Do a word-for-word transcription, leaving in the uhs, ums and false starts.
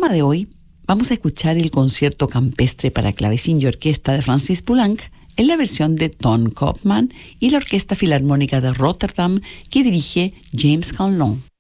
programa de hoy vamos a escuchar el concierto campestre para clavecín y orquesta de Francis Poulenc en la versión de Ton Koopman y la Orquesta Filarmónica de Rotterdam que dirige James Conlon.